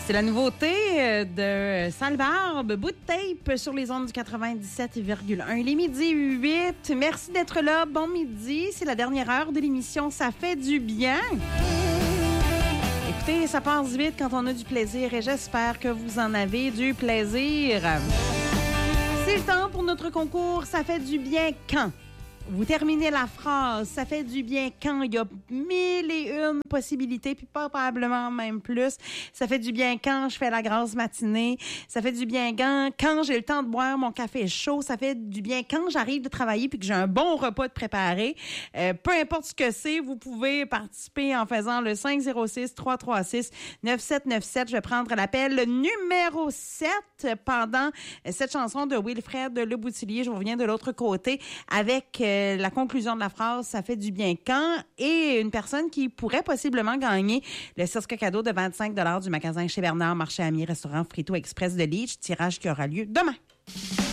C'est la nouveauté de Sale Barbe, bout de tape sur les ondes du 97,1. Il est midi 8. Merci d'être là. Bon midi. C'est la dernière heure de l'émission. Ça fait du bien. Écoutez, ça passe vite quand on a du plaisir et j'espère que vous en avez du plaisir. C'est le temps pour notre concours. Ça fait du bien quand? Vous terminez la phrase, ça fait du bien quand il y a 1001 possibilités, puis probablement même plus. Ça fait du bien quand je fais la grasse matinée. Ça fait du bien quand j'ai le temps de boire mon café chaud. Ça fait du bien quand j'arrive de travailler puis que j'ai un bon repas de préparer. Peu importe ce que c'est, vous pouvez participer en faisant le 506-336-9797. Je vais prendre l'appel numéro 7 pendant cette chanson de Wilfred Le Boutillier. Je reviens de l'autre côté avec la conclusion de la phrase, ça fait du bien quand, et une personne qui pourrait possiblement gagner le certificat cadeau de 25 $ du magasin Chez Bernard, marché ami, restaurant Frito Express de Leach, tirage qui aura lieu demain.